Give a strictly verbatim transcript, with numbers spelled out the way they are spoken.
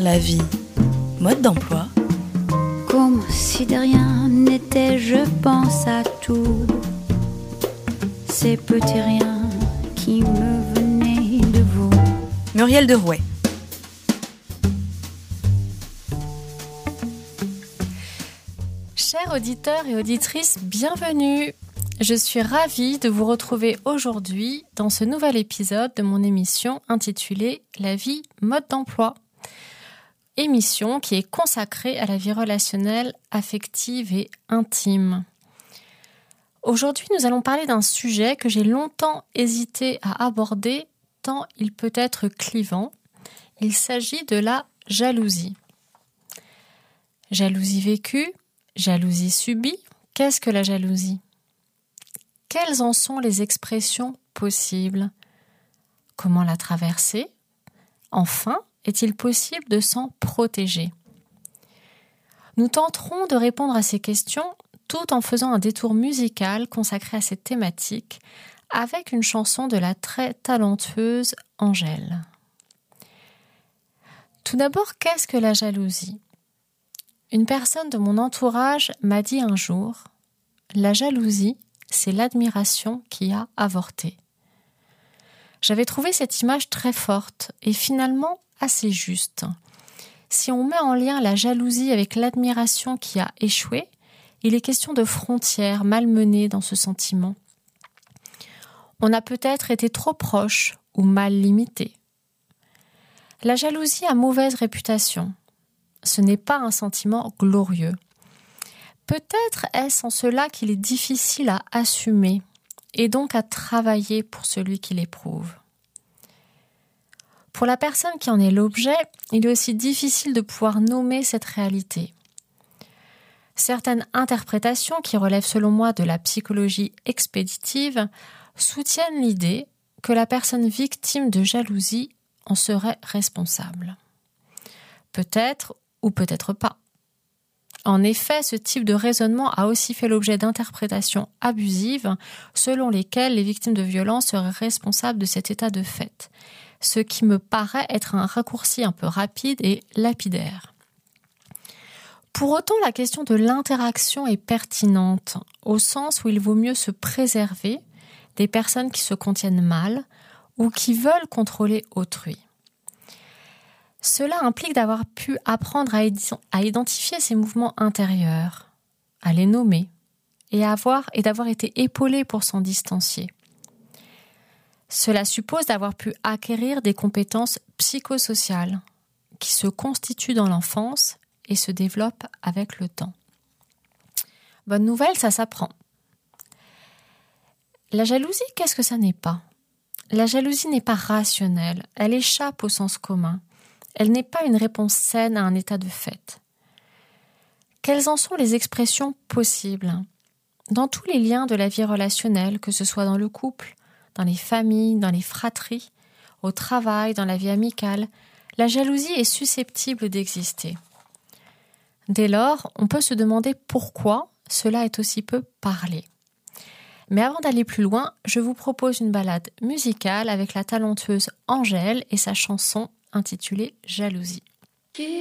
la vie, mode d'emploi. Comme si de rien n'était, je pense à tout. Ces petits riens qui me venaient de vous. Muriel Derouet. Chers auditeurs et auditrices, bienvenue. Je suis ravie de vous retrouver aujourd'hui dans ce nouvel épisode de mon émission intitulée « La vie, mode d'emploi ». Émission qui est consacrée à la vie relationnelle, affective et intime. Aujourd'hui, nous allons parler d'un sujet que j'ai longtemps hésité à aborder tant il peut être clivant. Il s'agit de la jalousie. Jalousie vécue, jalousie subie. Qu'est-ce que la jalousie ? Quelles en sont les expressions possibles ? Comment la traverser ? Enfin, est-il possible de s'en protéger ? Nous tenterons de répondre à ces questions tout en faisant un détour musical consacré à cette thématique avec une chanson de la très talentueuse Angèle. Tout d'abord, qu'est-ce que la jalousie ? Une personne de mon entourage m'a dit un jour « La jalousie, c'est l'admiration qui a avorté ». J'avais trouvé cette image très forte et finalement assez juste. Si on met en lien la jalousie avec l'admiration qui a échoué, il est question de frontières malmenées dans ce sentiment. On a peut-être été trop proche ou mal limité. La jalousie a mauvaise réputation. Ce n'est pas un sentiment glorieux. Peut-être est-ce en cela qu'il est difficile à assumer et donc à travailler pour celui qui l'éprouve. Pour la personne qui en est l'objet, il est aussi difficile de pouvoir nommer cette réalité. Certaines interprétations qui relèvent selon moi de la psychologie expéditive soutiennent l'idée que la personne victime de jalousie en serait responsable. Peut-être ou peut-être pas. En effet, ce type de raisonnement a aussi fait l'objet d'interprétations abusives selon lesquelles les victimes de violences seraient responsables de cet état de fait, ce qui me paraît être un raccourci un peu rapide et lapidaire. Pour autant, la question de l'interaction est pertinente, au sens où il vaut mieux se préserver des personnes qui se contiennent mal ou qui veulent contrôler autrui. Cela implique d'avoir pu apprendre à, édi- à identifier ces mouvements intérieurs, à les nommer et, à avoir, et d'avoir été épaulé pour s'en distancier. Cela suppose d'avoir pu acquérir des compétences psychosociales qui se constituent dans l'enfance et se développent avec le temps. Bonne nouvelle, ça s'apprend. La jalousie, qu'est-ce que ça n'est pas ? La jalousie n'est pas rationnelle, elle échappe au sens commun. Elle n'est pas une réponse saine à un état de fait. Quelles en sont les expressions possibles ? Dans tous les liens de la vie relationnelle, que ce soit dans le couple, dans les familles, dans les fratries, au travail, dans la vie amicale, la jalousie est susceptible d'exister. Dès lors, on peut se demander pourquoi cela est aussi peu parlé. Mais avant d'aller plus loin, je vous propose une balade musicale avec la talentueuse Angèle et sa chanson intitulée « Jalousie ».